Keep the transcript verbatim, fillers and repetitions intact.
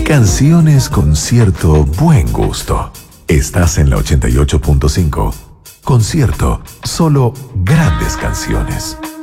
Canciones con cierto buen gusto. Estás en la ochenta y ocho punto cinco. Concierto, solo grandes canciones.